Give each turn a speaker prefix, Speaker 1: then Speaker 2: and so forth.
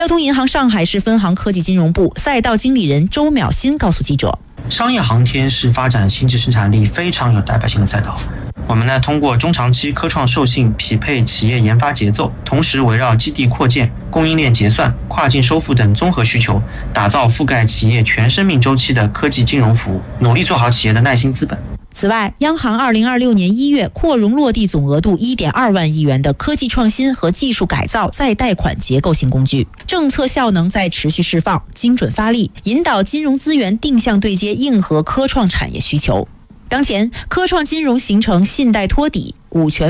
Speaker 1: 交通银行上海市分行科技金融部赛道经理人周淼新告诉记者，
Speaker 2: 商业航天是发展新质生产力非常有代表性的赛道。我们呢，通过中长期科创授信匹配企业研发节奏，同时围绕基地扩建、供应链结算、跨境收付等综合需求，打造覆盖企业全生命周期的科技金融服务，努力做好企业的耐心资本。
Speaker 1: 此外，央行2026年1月扩容落地总额度1.2万亿元的科技创新和技术改造再贷款结构性工具，政策效能在持续释放，精准发力，引导金融资源定向对接硬核科创产业需求。当前，科创金融形成信贷托底、股权